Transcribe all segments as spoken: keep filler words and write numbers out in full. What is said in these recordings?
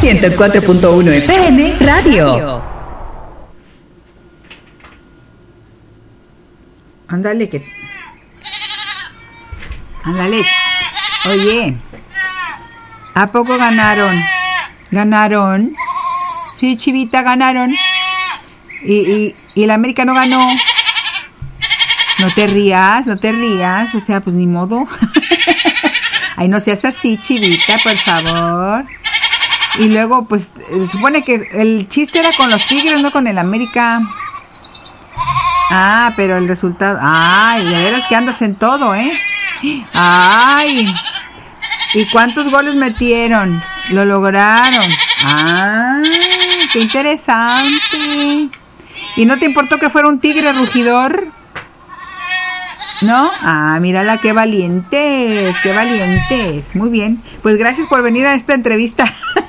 ciento cuatro punto uno F M Radio. Ándale que... Ándale. Oye, ¿a poco ganaron? ¿Ganaron? Sí, Chivita, ganaron. Y, y, y el América no ganó. No te rías, no te rías. O sea, pues ni modo. Ay, no seas así, Chivita, por favor. Y luego, pues, se supone que el chiste era con los Tigres, no con el América. Ah, pero el resultado... Ay, de veras que andas en todo, ¿eh? Ay. ¿Y cuántos goles metieron? Lo lograron. Ah, qué interesante. ¿Y no te importó que fuera un tigre rugidor? ¿No? Ah, mírala, qué valientes, qué valientes. Muy bien. Pues gracias por venir a esta entrevista.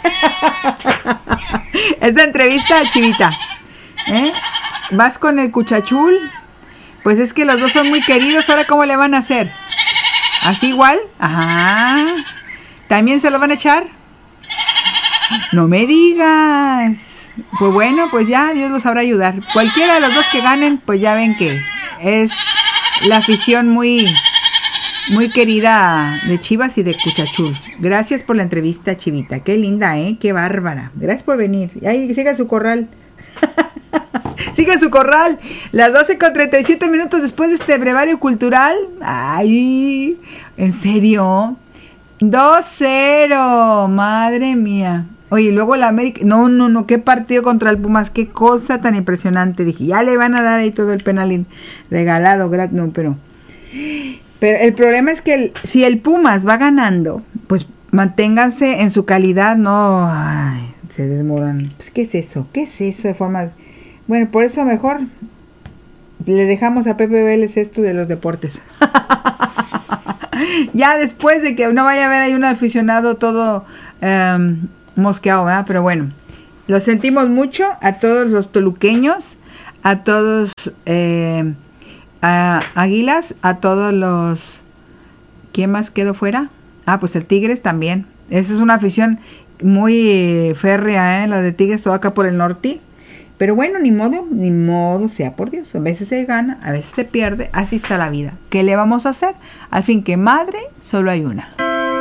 Esta entrevista, Chivita. ¿Eh? ¿Vas con el Cuchachul? Pues es que los dos son muy queridos. ¿Ahora cómo le van a hacer? ¿Así igual? Ajá. ¿También se lo van a echar? No me digas. Pues bueno, pues ya Dios los sabrá ayudar. Cualquiera de los dos que ganen, pues ya ven que es la afición muy muy querida de Chivas y de Cuchachul. Gracias por la entrevista, Chivita. Qué linda, ¿eh? Qué bárbara. Gracias por venir. Ahí siga su corral. Sigue su corral. Las doce con treinta y siete minutos después de este brevario cultural. Ay, ¿en serio? dos cero. Madre mía. Oye, luego la América. No, no, no. Qué partido contra el Pumas. Qué cosa tan impresionante. Dije, ya le van a dar ahí todo el penal regalado. No, pero. Pero el problema es que el, si el Pumas va ganando, pues manténganse en su calidad. No. Ay, se desmoran. Pues, ¿qué es eso? ¿Qué es eso de forma.? Bueno, por eso mejor le dejamos a Pepe Vélez esto de los deportes. Ya después de que no vaya a haber ahí un aficionado todo um, mosqueado, ¿verdad? Pero bueno, lo sentimos mucho a todos los toluqueños, a todos eh, a Águilas, a todos los... ¿Quién más quedó fuera? Ah, pues el Tigres también. Esa es una afición muy eh, férrea, ¿eh? La de Tigres, todo acá por el norte. Pero bueno, ni modo, ni modo, sea por Dios. A veces se gana, a veces se pierde, así está la vida. ¿Qué le vamos a hacer? Al fin que madre, solo hay una.